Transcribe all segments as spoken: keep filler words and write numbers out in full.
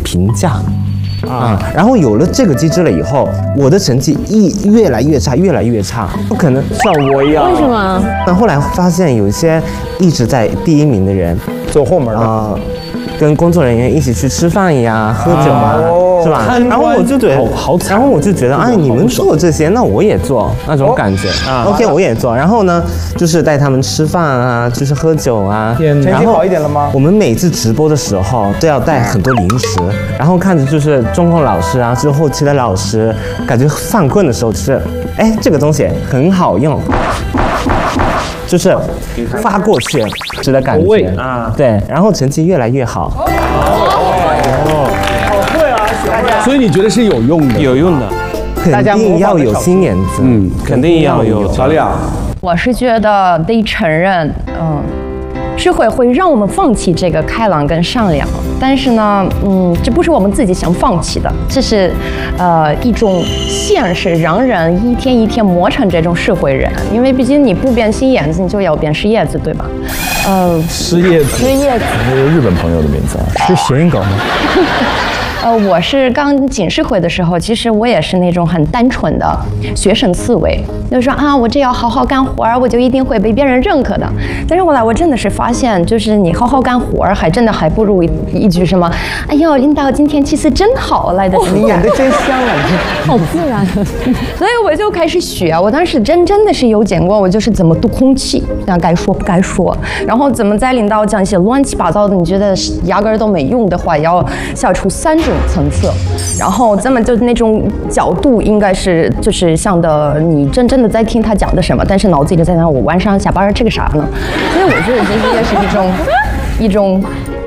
评价。啊、嗯，然后有了这个机制了以后，我的成绩一越来越差，越来越差，不可能像我一样。 为什么？ 那后来发现有一些一直在第一名的人， 走后门啊、呃，跟工作人员一起去吃饭呀、喝酒啊，哦、是吧？然后我就觉得好，好然后我就觉得，哎，你们做这些，那我也做，那种感觉。啊、OK， 我也做。然后呢，就是带他们吃饭啊，就是喝酒啊。 成绩好一点了吗？ 我们每次直播的时候都要带很多零食，然后看着就是中控老师啊，就是后期的老师，感觉犯困的时候就是，哎，这个东西很好用。就是发过去吃的感觉啊，对，然后成绩越来越好。 哦，好会啊，大家。 所以你觉得是有用的？ 有用的，肯定要有心眼子，嗯，肯定要有。 小李啊， 我是觉得得承认，嗯，社会会让我们放弃这个开朗跟善良，但是呢，嗯，这不是我们自己想放弃的，这是，呃，一种现实，让人一天一天磨成这种社会人。因为毕竟你不变心眼子，你就要变失叶子，对吧？呃， 失叶子， 失叶子， 那是日本朋友的名字啊，是谐音梗吗？ 呃，我是刚进社会的时候，其实我也是那种很单纯的学生思维，就说啊，我只要好好干活儿，我就一定会被别人认可的。但是后来我真的是发现，就是你好好干活儿，还真的还不如一一句什么，哎呦，领导今天气色真好来的。 你演的真香啊， 好自然。所以我就开始学，我当时真真的是有见过，我就是怎么读空气，那该说不该说，然后怎么在领导讲一些乱七八糟的，你觉得压根儿都没用的话，要消除三种层次，然后咱们就那种角度应该是就是像的，你真正的在听他讲的什么，但是脑子里在那我晚上下班吃个啥呢？所以我觉得这也是一种一种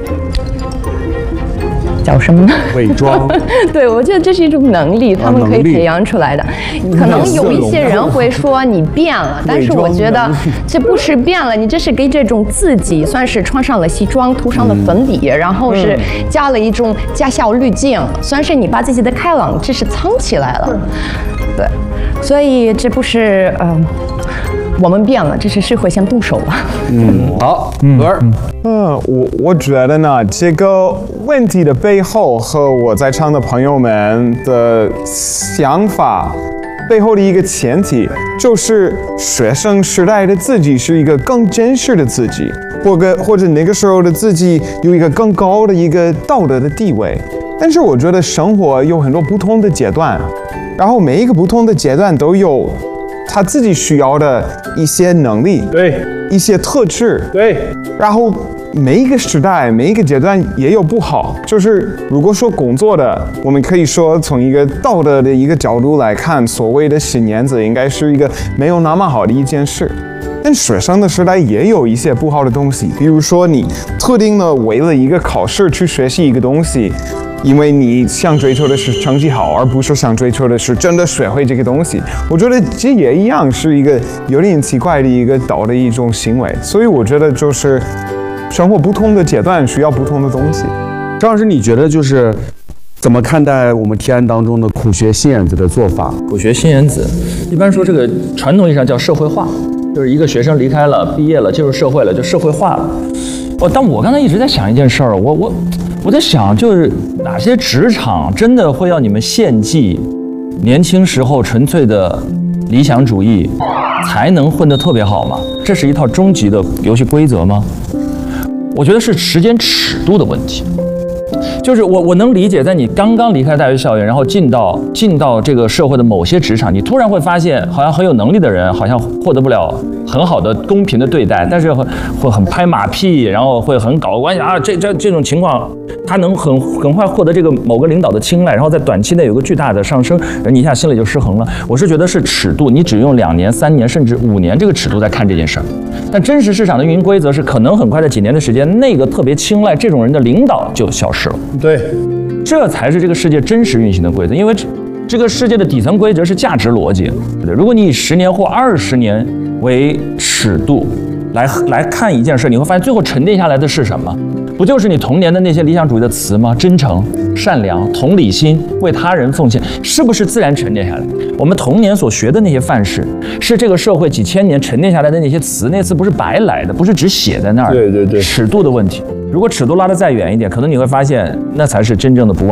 叫什么呢？ 伪装。 对，我觉得这是一种能力，他们可以培养出来的。可能有一些人会说你变了，但是我觉得这不是变了，你这是给这种自己算是穿上了西装，涂上了粉底，然后是加了一种加效滤镜，算是你把自己的开朗知识藏起来了。对，所以这不是嗯。呃我们变了，这是社会先动手了。 嗯，好，鹅儿， 嗯，我我觉得呢，这个问题的背后和我在场的朋友们的想法背后的一个前提，就是学生时代的自己是一个更真实的自己，或者或者那个时候的自己有一个更高的一个道德的地位。但是我觉得生活有很多不同的阶段，然后每一个不同的阶段都有他自己需要的一些能力， 对， 一些特质， 对， 然后每一个时代、每一个阶段也有不好。就是如果说工作的，我们可以说从一个道德的一个角度来看，所谓的新年子应该是一个没有那么好的一件事。但学生的时代也有一些不好的东西，比如说你特定的为了一个考试去学习一个东西。因为你想追求的是成绩好，而不是想追求的是真的学会这个东西。我觉得这也一样是一个有点奇怪的一个道的一种行为。所以我觉得就是生活不同的阶段需要不同的东西。 张老师，你觉得就是怎么看待我们提案当中的苦学心眼子的做法？ 苦学心眼子，一般说这个传统意义上叫社会化，就是一个学生离开了、毕业了、进入社会了，就社会化了。哦，但我刚才一直在想一件事儿，我我。我在想，就是哪些职场真的会要你们献祭年轻时候纯粹的理想主义，才能混得特别好吗？这是一套终极的游戏规则吗？我觉得是时间尺度的问题。就是我我能理解，在你刚刚离开大学校园，然后进到进到这个社会的某些职场，你突然会发现，好像很有能力的人好像获得不了很好的公平的对待，但是会会很拍马屁，然后会很搞关系啊，这这这种情况，他能很很快获得这个某个领导的青睐，然后在短期内有个巨大的上升，人一下心里就失衡了。我是觉得是尺度，你只用两年、三年甚至五年这个尺度在看这件事儿，但真实市场的运营规则是可能很快在几年的时间，那个特别青睐这种人的领导就消失了。 对， 这才是这个世界真实运行的规则，因为这个世界的底层规则是价值逻辑，对不对？如果你以十年或二十年为尺度来来看一件事，你会发现最后沉淀下来的是什么？不就是你童年的那些理想主义的词吗？真诚、善良、同理心、为他人奉献，是不是自然沉淀下来？我们童年所学的那些范式，是这个社会几千年沉淀下来的那些词，那词不是白来的，不是只写在那儿。 对对对， 尺度的问题。如果尺度拉得再远一点，可能你会发现，那才是真正的不忘。